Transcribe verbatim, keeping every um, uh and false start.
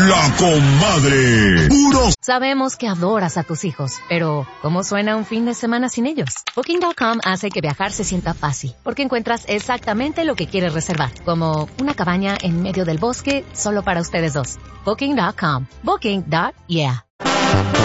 La Comadre. Puro. Sabemos que adoras a tus hijos, pero ¿cómo suena un fin de semana sin ellos? Booking punto com hace que viajar se sienta fácil, porque encuentras exactamente lo que quieres reservar, como una cabaña en medio del bosque solo para ustedes dos. Booking punto com. Booking. Yeah.